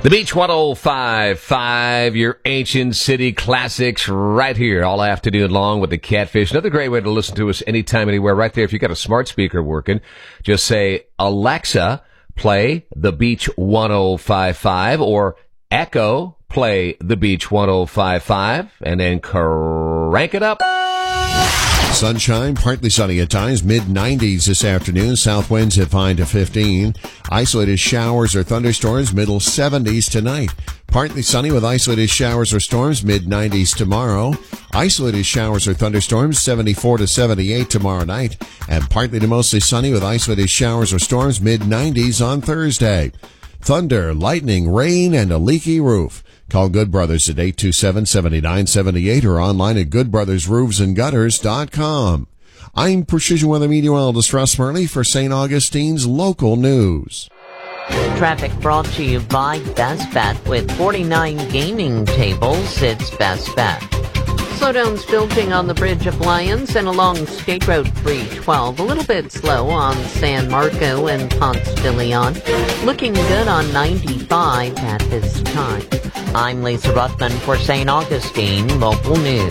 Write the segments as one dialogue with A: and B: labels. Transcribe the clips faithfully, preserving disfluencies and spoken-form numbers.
A: The Beach one oh five point five, your ancient city classics right here all afternoon long with the Catfish. Another great way to listen to us anytime, anywhere, right there. If you've got a smart speaker working, just say, Alexa, play The Beach one oh five point five, or Echo, play The Beach one oh five point five, and then crank it up.
B: Sunshine, partly sunny at times, mid nineties this afternoon. South winds at five to fifteen. Isolated showers or thunderstorms, middle seventies tonight. Partly sunny with isolated showers or storms, mid nineties tomorrow. Isolated showers or thunderstorms, seventy-four to seventy-eight tomorrow night. And partly to mostly sunny with isolated showers or storms, mid nineties on Thursday. Thunder, lightning, rain, and a leaky roof. Call Good Brothers at eight two seven, seven nine seven eight or online at good brothers roofs and gutters dot com. I'm Precision Weather Meteorologist Russ Murley for Saint Augustine's local news.
C: Traffic brought to you by Best Bet. With forty-nine gaming tables, it's Best Bet. Slowdowns building on the Bridge of Lions and along State Road three twelve. A little bit slow on San Marco and Ponce de Leon. Looking good on ninety-five at this time. I'm Lisa Ruthman for Saint Augustine Local News.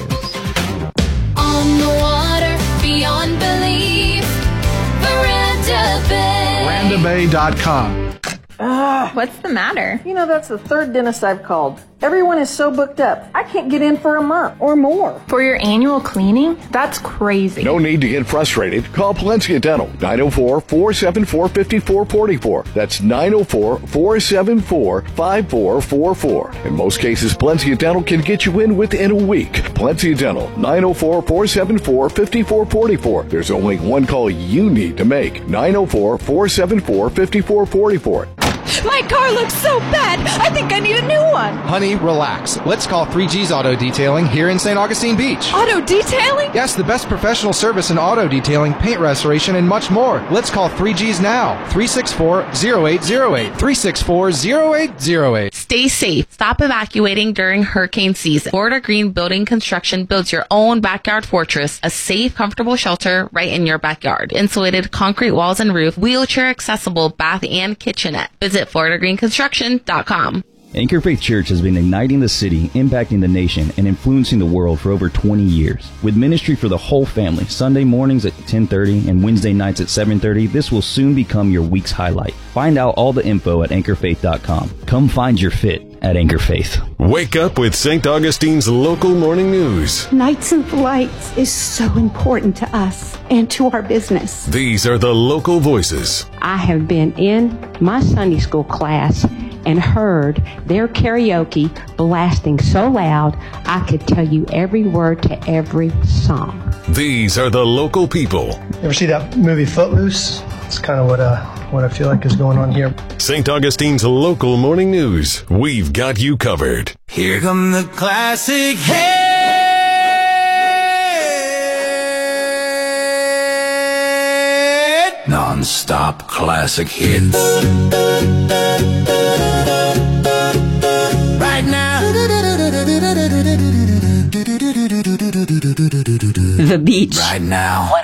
D: On the water, beyond belief, Veranda Bay.
E: Veranda Bay dot com.
F: Uh,
G: What's the matter?
F: You know, that's the third dentist I've called. Everyone is so booked up. I can't get in for a month or more.
G: For your annual cleaning? That's crazy.
E: No need to get frustrated. Call Palencia Dental, nine oh four, four seven four, five four four four. That's nine oh four, four seven four, five four four four. In most cases, Palencia Dental can get you in within a week. Palencia Dental, nine oh four, four seven four, five four four four. There's only one call you need to make. nine oh four, four seven four, five four four four.
H: My car looks so bad. I think I need a new one.
I: Honey, relax. Let's call three G's Auto Detailing here in Saint Augustine Beach.
H: Auto detailing?
I: Yes, the best professional service in auto detailing, paint restoration, and much more. Let's call three G's now. three six four, zero eight zero eight. three six four, zero eight zero eight.
J: Stay safe. Stop evacuating during hurricane season. Florida Green Building Construction builds your own backyard fortress, a safe, comfortable shelter right in your backyard. Insulated concrete walls and roof, wheelchair accessible bath and kitchenette. Visit Florida Green Construction dot com.
K: Anchor Faith Church has been igniting the city, impacting the nation, and influencing the world for over twenty years. With ministry for the whole family, Sunday mornings at ten thirty and Wednesday nights at seven thirty, this will soon become your week's highlight. Find out all the info at anchor faith dot com. Come find your fit at Anchor Faith.
L: Wake up with Saint Augustine's local morning news.
M: Nights and Lights is so important to us and to our business.
L: These are the local voices.
M: I have been in my Sunday school class and heard their karaoke blasting so loud I could tell you every word to every song.
L: These are the local people.
N: You ever see that movie Footloose? It's kind of what uh, what I feel like is going on here.
L: Saint Augustine's local morning news. We've got you covered.
O: Here come the classic hits. Non-stop classic hits. Right now.
M: The Beach.
O: Right now.